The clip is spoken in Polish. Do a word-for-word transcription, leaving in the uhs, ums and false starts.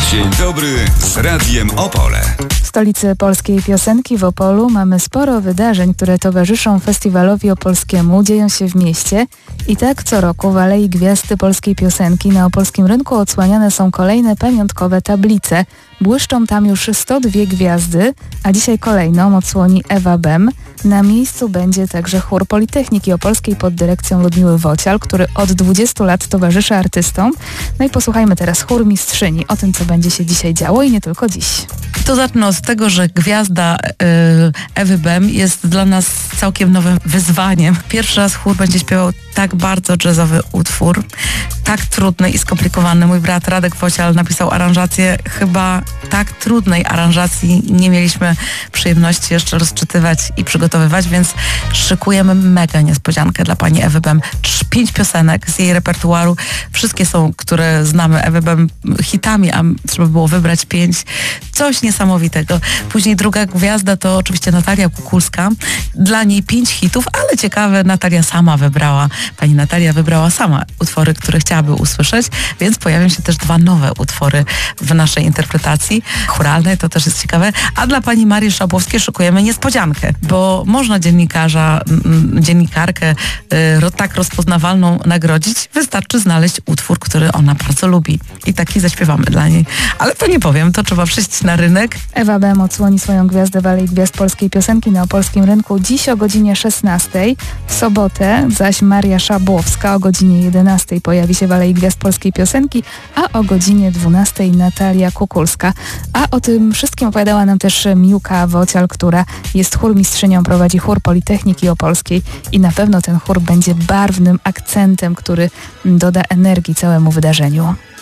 Dzień dobry z Radiem Opole. W stolicy polskiej piosenki w Opolu mamy sporo wydarzeń, które towarzyszą festiwalowi opolskiemu, dzieją się w mieście i tak co roku w Alei Gwiazdy Polskiej Piosenki na opolskim rynku odsłaniane są kolejne pamiątkowe tablice. Błyszczą tam już sto dwie gwiazdy, a dzisiaj kolejną odsłoni Ewa Bem. Na miejscu będzie także chór Politechniki Opolskiej pod dyrekcją Ludmiły Wocial, który od dwudziestu lat towarzyszy artystom. No i posłuchajmy teraz chór mistrzyni o tym, co będzie się dzisiaj działo i nie tylko dziś. To zacznę od tego, że gwiazda y, Ewy Bem jest dla nas całkiem nowym wyzwaniem. Pierwszy raz chór będzie śpiewał tak bardzo jazzowy utwór, tak trudny i skomplikowany. Mój brat Radek Wocial napisał aranżację, chyba tak trudnej aranżacji nie mieliśmy przyjemności jeszcze rozczytywać i przygotowywać, więc szykujemy mega niespodziankę dla pani Ewy Bem. Pięć piosenek z jej repertuaru. Wszystkie są, które znamy Ewy Bem hitami, a trzeba było wybrać pięć. Coś niesamowitego. Później druga gwiazda to oczywiście Natalia Kukulska. Dla niej pięć hitów, ale ciekawe, Natalia sama wybrała. Pani Natalia wybrała sama utwory, które chciałaby usłyszeć, więc pojawią się też dwa nowe utwory w naszej interpretacji chóralnej, to też jest ciekawe. A dla pani Marii Szabłowskiej szykujemy niespodziankę, bo można dziennikarza, m, dziennikarkę y, tak rozpoznawalną nagrodzić, wystarczy znaleźć utwór, który ona bardzo lubi i taki zaśpiewamy dla niej. Ale to nie powiem, to trzeba przyjść na rynek. Ewa Bem odsłoni swoją gwiazdę w Alei Gwiazd Polskiej Piosenki na opolskim rynku dziś o godzinie szesnastej. W sobotę zaś Maria Szabłowska o godzinie jedenastej pojawi się w Alei Gwiazd Polskiej Piosenki, a o godzinie dwunastej Natalia Kukulska. A o tym wszystkim opowiadała nam też Miłka Wocial, która jest chórmistrzynią, prowadzi chór Politechniki Opolskiej i na pewno ten chór będzie barwnym akcentem, który doda energii całemu wydarzeniu.